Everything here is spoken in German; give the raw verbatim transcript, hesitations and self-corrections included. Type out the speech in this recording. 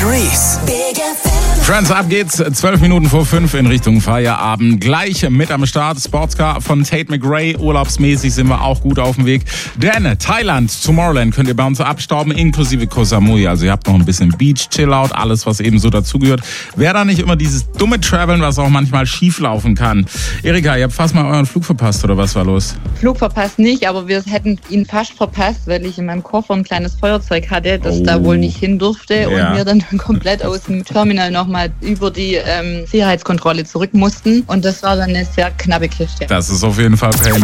Grease. Friends, ab geht's. Zwölf Minuten vor fünf in Richtung Feierabend. Gleich mit am Start. Sportscar von Tate McRae. Urlaubsmäßig sind wir auch gut auf dem Weg. Denn Thailand, Tomorrowland könnt ihr bei uns abstauben, inklusive Koh Samui. Also ihr habt noch ein bisschen Beach, Chillout, alles, was eben so dazugehört. Wäre da nicht immer dieses dumme Traveln, was auch manchmal schief laufen kann. Erika, ihr habt fast mal euren Flug verpasst, oder was war los? Flug verpasst nicht, aber wir hätten ihn fast verpasst, weil ich in meinem Koffer ein kleines Feuerzeug hatte, das Oh. da wohl nicht hin durfte Ja. und wir dann komplett aus dem Terminal nochmal über die ähm, Sicherheitskontrolle zurück mussten und das war dann eine sehr knappe Kiste. Das ist auf jeden Fall Payment.